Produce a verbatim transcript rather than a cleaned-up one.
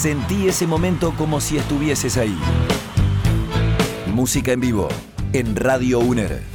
Sentí ese momento como si estuvieses ahí. Música en vivo en Radio UNER.